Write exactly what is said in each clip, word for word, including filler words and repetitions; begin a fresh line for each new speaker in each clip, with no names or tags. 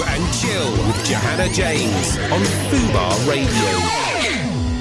and Chill with Johanna James on Fubar Radio.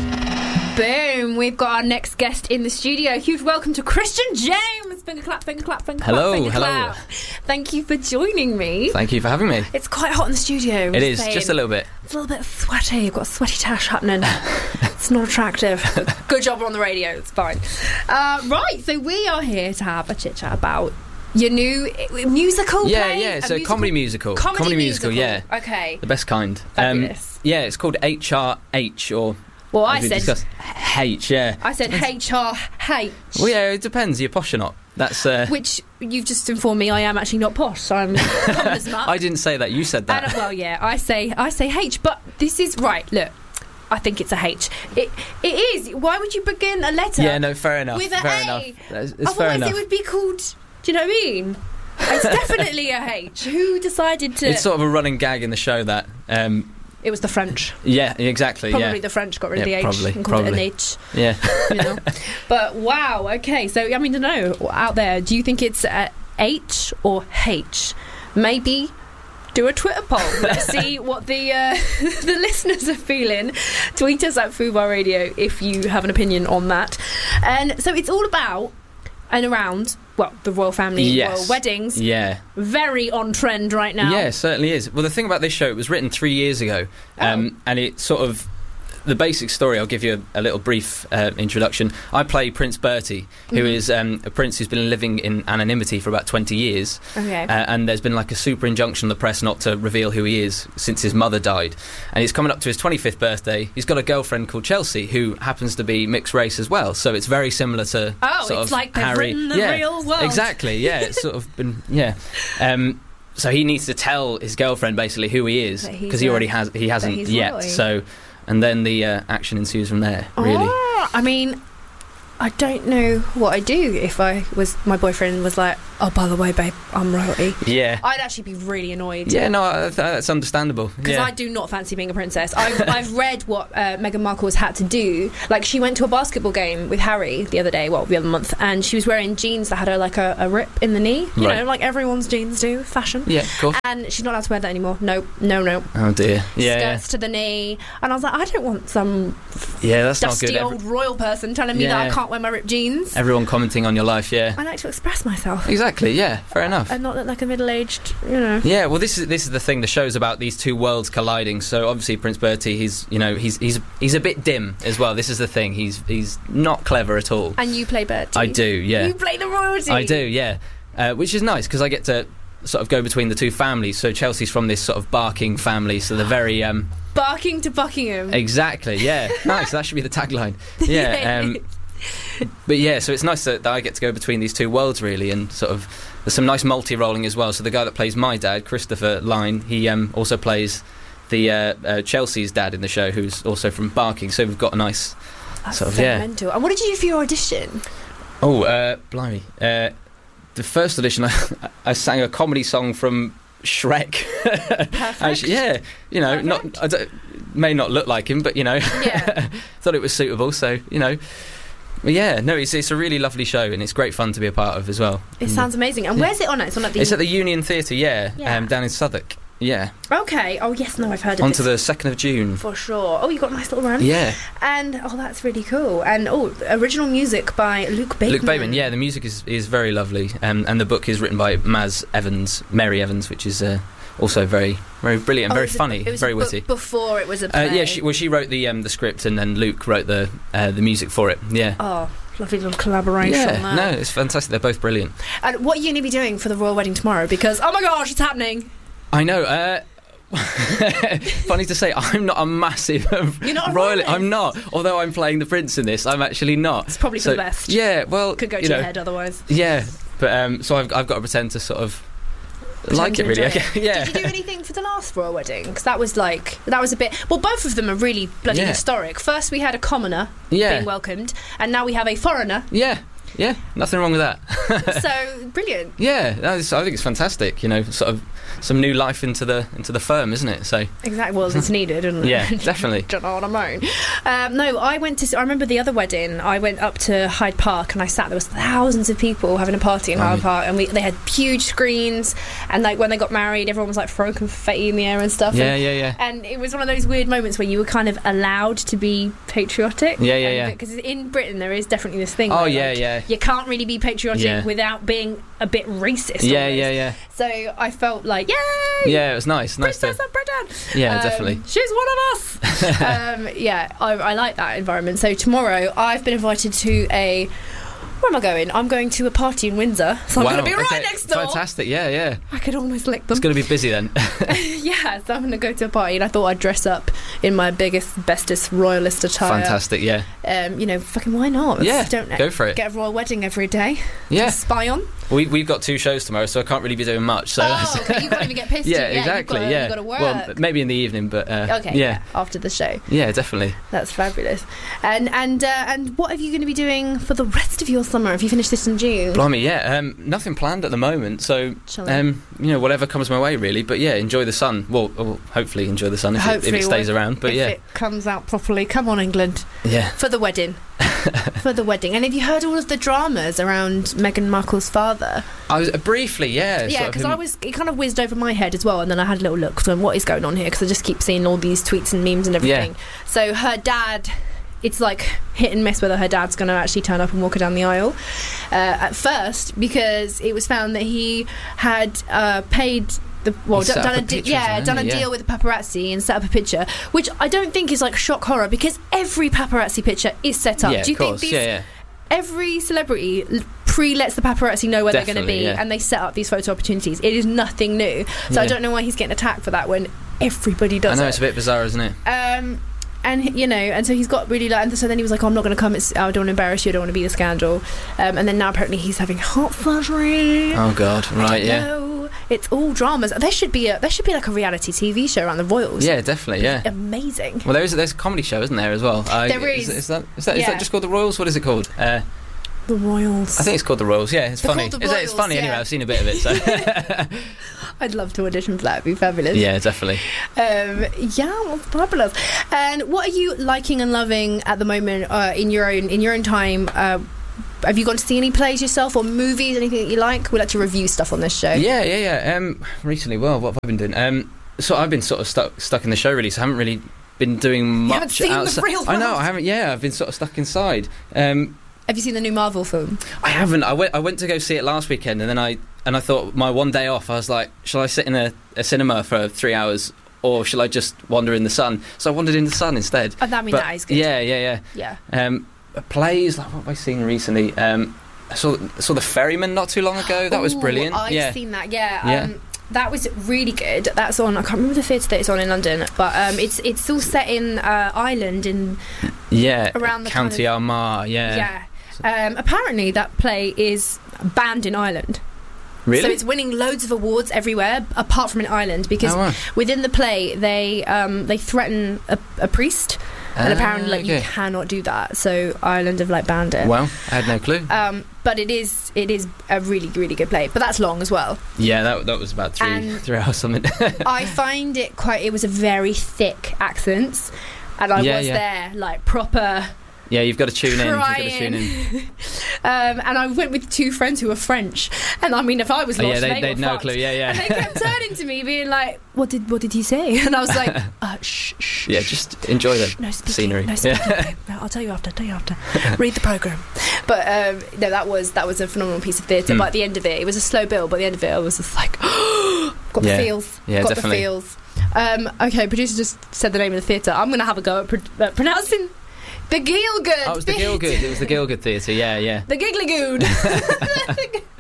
Boom, we've got our next guest in the studio. Huge welcome to Christian James. Finger clap, finger clap, finger
hello,
clap, finger
hello.
clap. Thank you for joining me.
Thank you for having me.
It's quite hot in the studio.
It is,
saying.
just a little bit.
It's a little bit sweaty. You've got a sweaty tash happening. It's not attractive. Good job we're on the radio. It's fine. Uh, right, so we are here to have a chit-chat about your new musical
Yeah,
play?
yeah,
A
so
musical?
comedy musical.
Comedy,
Comedy musical, yeah.
Okay.
The best kind.
Fabulous.
Um, yeah, it's called H R H, or...
Well,
as
I
we
said...
discussed, H, yeah.
I said H R H.
Well, yeah, it depends. You're posh or not. That's... Uh,
Which you've just informed me I am actually not posh, so I'm common as much.
I didn't say that. You said that.
And, well, yeah, I say I say H, but this is right. Look, I think it's a H. It it is. Why would you begin a letter?
Yeah, no, fair enough.
With a
fair
A?
enough. It's, it's
Otherwise,
fair enough.
it would be called. Do you know what I mean? It's definitely a H. Who decided to?
It's sort of a running gag in the show that... Um,
It was the French.
yeah, exactly,
Probably
yeah.
the French got rid of
Yeah,
the H
probably,
and called
probably.
it an H.
Yeah.
You know? But wow, okay. So I mean, to know out there, do you think it's a H or H? Maybe do a Twitter poll. Let's see what the uh, the listeners are feeling. Tweet us at Fubar Radio if you have an opinion on that. And so it's all about and around, well, the royal family,
Yes.
royal weddings.
Yeah.
Very on trend right now.
Yeah, it certainly is. Well, the thing about this show, it was written three years ago, um,
Oh.
and it sort of... The basic story, I'll give you a, a little brief uh, introduction. I play Prince Bertie, who
Mhm.
is um, a prince who's been living in anonymity for about twenty years.
Okay.
Uh, and there's been like a super injunction on the press not to reveal who he is since his mother died. And he's coming up to his twenty-fifth birthday. He's got a girlfriend called Chelsea, who happens to be mixed race as well. So it's very similar to
Oh,
sort
it's
of
like they've
Harry.
written the
yeah,
real world.
Exactly, yeah. It's sort of been, yeah. Um, so he needs to tell his girlfriend basically who he is,
That he's,
because he
uh,
already has, he hasn't
he's
yet.
royal.
So, and then the uh, action ensues from there, really.
Oh, I mean, I don't know what I'd do if I was my boyfriend was like, oh, by the way, babe, I'm royalty.
Yeah.
I'd actually be really annoyed.
Yeah, no, uh, th- that's understandable.
Because
Yeah.
I do not fancy being a princess. I've, I've read what uh, Meghan Markle has had to do. Like, she went to a basketball game with Harry the other day, well, the other month, and she was wearing jeans that had a, like a, a rip in the knee. You
Right.
know, like everyone's jeans do, fashion.
Yeah, cool.
And she's not allowed to wear that anymore. No, no, no.
Oh dear. Yeah, yeah.
Skirts to the knee. And I was like, I don't want some
Yeah, that's not
dusty
good. Every-
old royal person telling me that I
Yeah.
can't wear my ripped jeans.
everyone commenting on your life, yeah.
I like to express myself.
Exactly, yeah, fair enough.
And not look like a middle-aged, you know.
Yeah, well, this is this is the thing. The show's about these two worlds colliding. So obviously, Prince Bertie, he's you know he's he's he's a bit dim as well. This is the thing. He's he's not clever at all.
And you play Bertie.
I do, yeah.
You play the royalty.
I do, yeah. Uh, which is nice because I get to sort of go between the two families. So Chelsea's from this sort of barking family, so they're very um,
Barking to Buckingham.
exactly, yeah. Nice. That should be the tagline. Yeah. Um, but yeah, so it's nice that, that I get to go between these two worlds really, and sort of there's some nice multi-rolling as well. So the guy that plays my dad, Christopher Line, he um, also plays the uh, uh, Chelsea's dad in the show, who's also from Barking. So we've got a nice
That's
sort of
so
yeah.
mental. And what did you do for your audition?
Oh, uh, blimey! Uh, the first audition, I, I sang a comedy song from Shrek.
Perfect.
Actually, yeah, you know,
Perfect.
not I don't, may not look like him, but you know,
Yeah.
thought it was suitable. So you know. But yeah, no, it's it's a really lovely show and it's great fun to be a part of as well.
It sounds amazing. And
Yeah.
where's it on? It's on at the...
It's at the Union Theatre, yeah,
Yeah.
Um, down in Southwark. Yeah,
Okay. Oh, yes, no, I've heard of
on
it.
to the second of June.
For sure. Oh, you got a nice little run.
Yeah,
And, oh, that's really cool. And, oh, original music by Luke Bateman.
Luke Bateman. Yeah, the music is, is very lovely, um, and the book is written by Maz Evans, Mary Evans, which is uh, also very very brilliant, and
Oh,
very
it was a-
funny,
it was
very
a book
witty.
before it was a
Uh,
play.
yeah, she, well, she wrote the um, the script, and then Luke wrote the uh, the music for it. Yeah.
Oh, lovely little collaboration
Yeah,
there.
no, it's fantastic. They're both brilliant.
And what are you going to be doing for the royal wedding tomorrow? Because, oh my gosh, it's happening.
I know. Uh, funny to say, I'm not a massive
You're not a
royal.
royalist?
I'm not. Although I'm playing the prince in this, I'm actually not.
It's probably for
So,
the best.
Yeah, well,
Could go to
you
your
know,
head otherwise.
Yeah, but um, so I've I've got to pretend to sort of like
to
it really.
enjoy
Okay, yeah.
Did you do anything for the last royal wedding? Because that was like, that was a bit... Well, both of them are really bloody
Yeah.
historic. First we had a commoner
Yeah.
being welcomed, and now we have a foreigner
Yeah. Yeah, nothing wrong with that.
So brilliant.
Yeah, that's, I think it's fantastic. You know, sort of some new life into the into the firm, isn't it? So
exactly. Well, it's needed, isn't it?
Yeah, definitely.
Do you know what I mean? Um, no, I went to. I remember the other wedding. I went up to Hyde Park and I sat. There was thousands of people having a party in
Oh,
Hyde
yeah.
Park, and we they had huge screens. And like when they got married, everyone was like throwing confetti in the air and stuff.
Yeah,
and,
yeah, yeah.
And it was one of those weird moments where you were kind of allowed to be patriotic.
Yeah, yeah, yeah.
Because in Britain there is definitely this thing.
Oh,
where,
yeah,
like,
yeah.
You can't really be patriotic
Yeah.
without being a bit racist.
Yeah,
almost.
yeah, yeah.
So I felt like, yay!
Yeah, it was nice. Nice
Princess
to.
of Britain.
Yeah,
Um,
definitely.
She's one of us. um, yeah, I, I like that environment. So tomorrow I've been invited to a. Where am I going? I'm going to a party in Windsor, so I'm
Wow,
going to be right
okay,
next door.
Fantastic. Yeah, yeah.
I could almost lick them.
It's going to be busy then.
Yeah, so I'm going to go to a party, and I thought I'd dress up in my biggest, bestest, royalist attire.
Fantastic. Yeah.
Um, you know, fucking why not?
Yeah,
Don't
go for it.
Get a royal wedding every day.
Yeah.
To spy on.
We we've got two shows tomorrow, so I can't really be doing much. So
Oh,
that's-
okay, you can't even get pissed.
yeah,
yeah,
exactly.
You've got,
yeah.
You've got to work.
Well, maybe in the evening, but uh,
okay.
yeah.
After the show.
Yeah, definitely.
That's fabulous. And and uh, and what are you going to be doing for the rest of your summer? Have you finished this in June?
Blimey, yeah. Um, nothing planned at the moment, so
Chilling.
um, you know, whatever comes my way, really. But yeah, enjoy the sun. Well, well hopefully enjoy the sun if, it, if
Hopefully
it stays
when-
around. But
if
yeah,
it comes out properly. Come on, England,
yeah.
for the wedding. For the wedding. And have you heard all of the dramas around Meghan Markle's father?
I was uh, briefly, yeah.
Yeah,
sort of
because
him-
I was, it kind of whizzed over my head as well, and then I had a little look so what is going on here, because I just keep seeing all these tweets and memes and everything. So her dad, it's like hit and miss whether her dad's going to actually turn up and walk her down the aisle. Uh, at first, because it was found that he had uh, paid the well
He
d-
set
done
up
a
a
de-
picture,
yeah
didn't
done a
he? Yeah.
deal with the paparazzi and set up a picture, which I don't think is like shock horror, because every paparazzi picture is set up.
Yeah,
Do you
of course.
think these?
yeah, yeah.
Every celebrity l- pre-lets the paparazzi know where they're going to
Definitely,
be,
yeah.
and they set up these photo opportunities. It is nothing new, so I
Yeah.
don't know why he's getting attacked for that when everybody does
I know
it.
it's a bit bizarre, isn't it?
Um, and you know, and so he's got really like, and so then he was like, oh, "I'm not going to come. It's, I don't want to embarrass you. I don't want to be the scandal." Um, and then now apparently he's having heart surgery.
Oh God, right? Yeah,
No, it's all dramas. There should be a there should be like a reality T V show around the royals.
yeah, definitely, yeah.
Amazing.
Well, there is there's a comedy show, isn't there, as well? Uh,
There
is.
is.
Is that is that, is
Yeah.
that just called the Royals? What is it called? Uh,
The royals.
I think it's called the Royals. Yeah, it's
They're
funny.
called The
It's, it's
Royals,
funny anyway.
yeah.
I've seen a bit of it. So
I'd love to audition for that. It'd be fabulous.
yeah, definitely.
Um, yeah, well, fabulous. And what are you liking and loving at the moment uh, in your own in your own time? Uh, have you gone to see any plays yourself or movies? Anything that you like? We like to review stuff on this show.
Yeah, yeah, yeah. Um, recently, well, what have I been doing? Um, so I've been sort of stuck stuck in the show really. So I haven't really been doing much
haven't seen the
outside.
real
I know.
world.
I haven't. Yeah, I've been sort of stuck inside. Um,
Have you seen the new Marvel film?
I haven't. I went. I went to go see it last weekend, and then I and I thought my one day off. I was like, shall I sit in a, a cinema for three hours, or shall I just wander in the sun? So I wandered in the sun instead.
Oh, I mean,
But
that is good.
Yeah, yeah,
Yeah.
yeah. Um, plays like what have I seen recently? Um, I saw saw the Ferryman not too long ago. That was
Ooh,
brilliant.
I've
yeah,
seen that. Yeah.
Yeah.
Um, that was really good. That's on. I can't remember the theatre that it's on in London, but um, it's it's all set in uh, Ireland in
yeah.
around the
County
kind
Armagh. Yeah.
yeah. Um, apparently, that play is banned in Ireland.
Really?
So it's winning loads of awards everywhere, apart from in Ireland, because
Oh, wow.
within the play they um, they threaten a, a priest, and
Ah,
apparently like you
okay.
cannot do that. So Ireland have like banned it.
Well, I had no clue.
Um, but it is it is a really really good play, but that's long as well.
yeah, that that was about three
and-
three hours something.
I find it quite. It was a very thick accents, and I
Yeah,
was
yeah.
there like proper.
yeah, you've got to tune in. You've got to
Crying.
tune in.
Um, and I went with two friends who were French, and I mean, if I was
Oh,
lost,
yeah, they,
they
they'd
were
no
fucked.
clue. Yeah, yeah.
And they kept turning to me, being like, "What did what did he say?" And I was like, uh, "Shh, shh,
yeah,
shh,
just enjoy the
shh, no speaking,
scenery.
no speaking.
Yeah.
No, I'll tell you after. Tell you after. Read the program." But um, no, that was that was a phenomenal piece of theatre.
Mm.
But at the end of it, it was a slow build. But at the end of it, I was just like, "Got
Yeah.
the feels.
Yeah,
got
definitely.
the feels." Um, okay, producer just said the name of the theatre. I'm going to have a go at pro- uh, pronouncing the Gielgud.
Oh, it was the Gielgud. It was the Gielgud Theatre. Yeah, yeah.
The Giggly Good.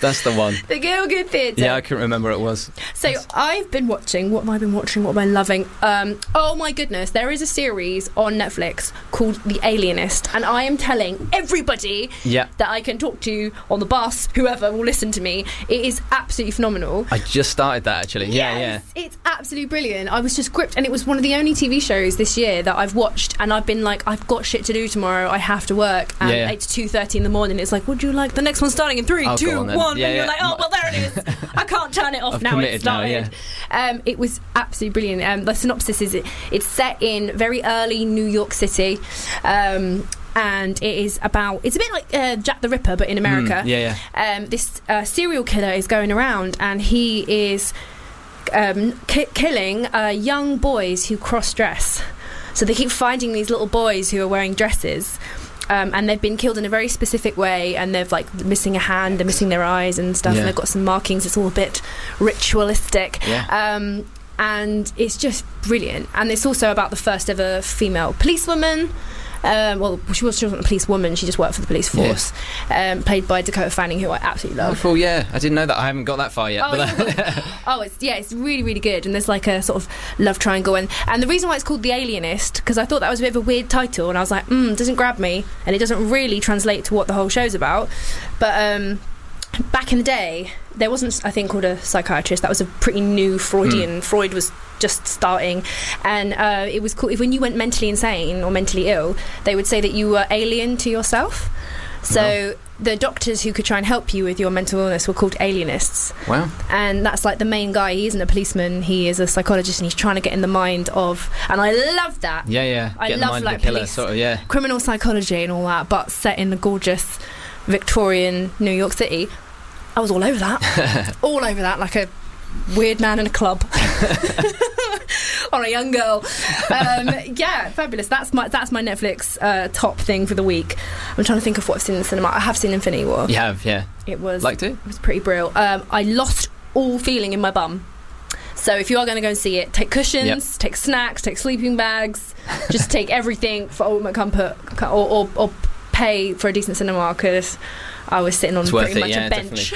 That's the one.
The Gielgud Theatre.
Yeah, I couldn't remember what it was.
So
That's...
I've been watching. What have I been watching? What am I loving? Um, oh my goodness! There is a series on Netflix called The Alienist, and I am telling everybody
yeah.
that I can talk to on the bus, whoever will listen to me. It is absolutely phenomenal.
I just started that actually. Yeah,
yes,
yeah.
It's absolutely brilliant. I was just gripped, and it was one of the only T V shows this year that I've watched, and I've been like, I've got shit to do tomorrow. I have to work, and
yeah, yeah.
it's two thirty in the morning. It's like, would you like the next one starting in three,
I'll
two,
on
one?
yeah,
and you're
yeah.
like, oh well, there it is. I can't turn it off
I've
now. It's
committed now,
started.
yeah.
Um, it was absolutely brilliant. Um, the synopsis is it, it's set in very early New York City. Um, and it is about, it's a bit like uh, Jack the Ripper but in America.
Mm, yeah,
yeah. Um, this uh, serial killer is going around, and he is um, ki- killing uh, young boys who cross-dress. So they keep finding these little boys who are wearing dresses, um, and they've been killed in a very specific way, and they've like missing a hand, they're missing their eyes and stuff,
yeah.
and they've got some markings. It's all a bit ritualistic.
Yeah.
Um, and it's just brilliant. And it's also about the first ever female policewoman. Um, well, she, was, she wasn't a police woman, she just worked for the police force. Yeah. Um, played by Dakota Fanning, who I absolutely love.
Oh, cool, yeah. I didn't know that. I haven't got that far yet.
Oh,
but that
oh it's yeah, it's really, really good. And there's like a sort of love triangle. And, and the reason why it's called The Alienist, because I thought that was a bit of a weird title, and I was like, mm, doesn't grab me, and it doesn't really translate to what the whole show's about. But um, back in the day, there wasn't a thing called a psychiatrist. That was a pretty new Freudian. Mm. Freud was just starting, and uh, it was cool. If when you went mentally insane or mentally ill, they would say that you were alien to yourself. So wow. the doctors who could try and help you with your mental illness were called alienists.
Wow.
And that's like the main guy. He isn't a policeman, he is a psychologist, and he's trying to get in the mind of, and I love that.
Yeah, yeah.
I
get
love
in the mind
like
of the killer,
police,
sort of, yeah.
criminal psychology and all that, but set in the gorgeous Victorian New York City. I was all over that. all over that, like a weird man in a club. On a young girl. Um, yeah, fabulous. That's my that's my Netflix uh, top thing for the week. I'm trying to think of what I've seen in the cinema. I have seen Infinity War.
You have, yeah.
It was
Liked it?
It was pretty brilliant. Um, I lost all feeling in my bum. So if you are going to go and see it, take cushions, yep. take snacks, take sleeping bags, just take everything for ultimate comfort, or, or, or pay for a decent cinema, because I was sitting on
it's
pretty
it,
much
yeah,
a bench.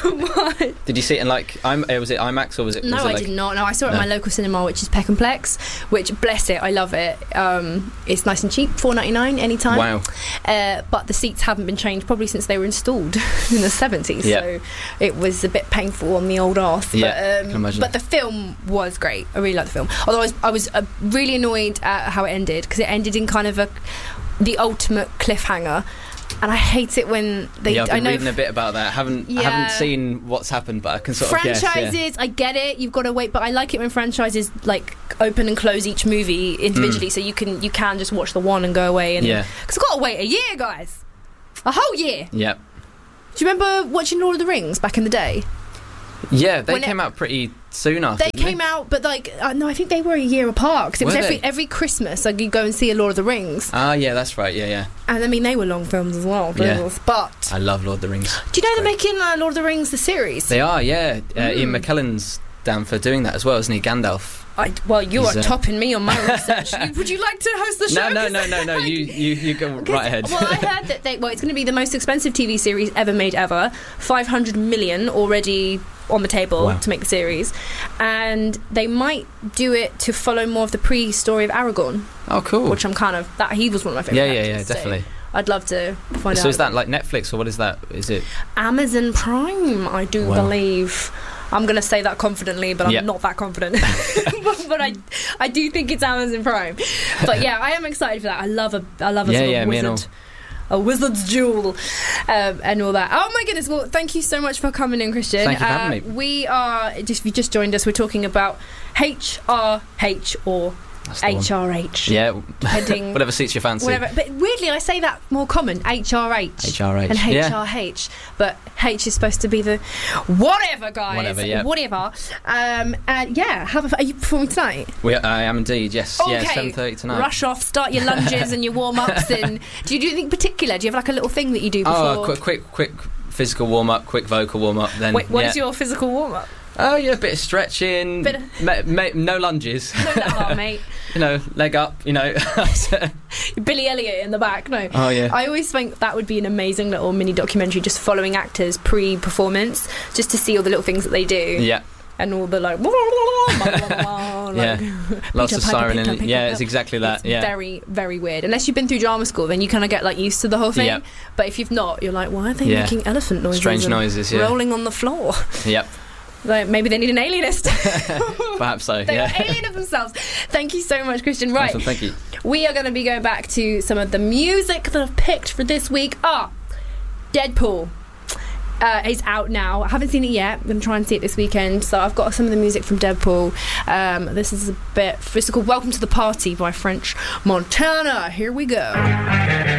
Did
you see it in like, I'm, was it IMAX or was it?
No,
was it
I
like,
did not. No, I saw it
no.
at my local cinema, which is Peckham Plex, which, bless it, I love it. Um, it's nice and cheap, four ninety-nine anytime.
Wow.
Uh, but the seats haven't been changed probably since they were installed in the seventies.
Yep.
So it was a bit painful on the old arse.
Yeah,
but, um,
can imagine.
But the film was great. I really liked the film. Although I was, I was uh, really annoyed at how it ended, because it ended in kind of a the ultimate cliffhanger. And I hate it when they.
Yeah, I've been
I know
reading a bit about that. I haven't
yeah.
I haven't seen what's happened, but I can sort
franchises,
of guess. Yeah.
I get it. You've got to wait, but I like it when franchises like open and close each movie individually, mm. so you can you can just watch the one and go away. And
yeah,
because I've got to wait a year, guys, a whole year.
Yep.
Do you remember watching Lord of the Rings back in the day?
Yeah, they
when
came
it,
out pretty soon after.
They came they? out, but like uh, no, I think they were a year apart, because it
were
was every
they?
every Christmas. Like you go and see a Lord of the Rings.
Ah, yeah, that's right. Yeah, yeah.
And I mean, they were long films as well.
Yeah.
But
I love Lord of the Rings.
Do you know
it's
they're
great.
making uh, Lord of the Rings the series?
They are, yeah. Uh,
mm.
Ian McKellen's down for doing that as well, isn't he? Gandalf.
I, well, you
He's,
are
uh,
topping me on my research. Would you like to host the show?
No, no, no, no, no. You, you, you go right ahead.
Well, I heard that they. Well, it's going to be the most expensive T V series ever made ever. Five hundred million already on the table
wow.
to make the series, and they might do it to follow more of the pre-story of Aragorn.
Oh, cool.
Which I'm kind of that he was one of my favourite.
Yeah, yeah,
characters,
yeah, definitely.
So I'd love to find
so
out.
So is that like Netflix, or what is that? Is it
Amazon Prime? I do
wow.
believe. I'm going to say that confidently, but I'm
yep.
not that confident. but, but I, I do think it's Amazon Prime. But yeah, I am excited for that. I love a, I love a
yeah,
sort
yeah,
of wizard, a wizard's duel, um, and all that. Oh my goodness! Well, thank you so much for coming in, Christian.
Thank you for
uh,
having me.
We are, just, if you just joined us, we're talking about H R H or H R H.
Yeah,
heading
whatever suits your fancy.
Whatever. But weirdly, I say that more common, H R H.
H R H.
And H R H. Yeah. But H is supposed to be the whatever, guys.
Whatever, yeah.
Whatever. Um, and yeah, have a, are you performing tonight?
We, I am indeed, yes.
Okay.
Yeah, seven thirty tonight.
Rush off, start your lunges and your warm-ups. And do you do anything particular? Do you have like a little thing that you do before?
Oh, quick, quick, quick physical warm-up, quick vocal warm-up. Then,
Wait, what
yeah.
is your physical warm-up?
Oh yeah, a bit of stretching.
Bit of-
ma- ma- no lunges.
No, oh, mate.
You know, leg up. You know.
Billy Elliot in the back. No.
Oh yeah.
I always think that would be an amazing little mini documentary, just following actors pre-performance, just to see all the little things that they do.
Yeah.
And all the like, like
yeah, lots of siren in it. Yeah, it's exactly that.
It's
yeah,
very, very weird. Unless you've been through drama school, then you kind of get like used to the whole thing.
Yep.
But if you've not, you're like, why are they
Yeah.
making elephant noises?
Strange
and
noises, yeah.
rolling on the floor.
Yep.
Like maybe they need an alienist.
Perhaps so.
They
yeah.
are alien of themselves. Thank you so much, Christian. Right.
Awesome, thank you.
We are going to be going back to some of the music that I've picked for this week. Ah, Deadpool. Uh, is out now. I haven't seen it yet. I'm going to try and see it this weekend. So I've got some of the music from Deadpool. Um, this is a bit... It's called Welcome to the Party by French Montana. Here we go.